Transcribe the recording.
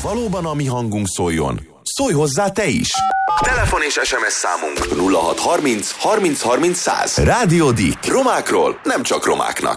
valóban a mi hangunk szóljon, szólj hozzá te is! Telefon és SMS számunk 0630 30 30 100. Rádió Dick. Romákról nem csak romáknak.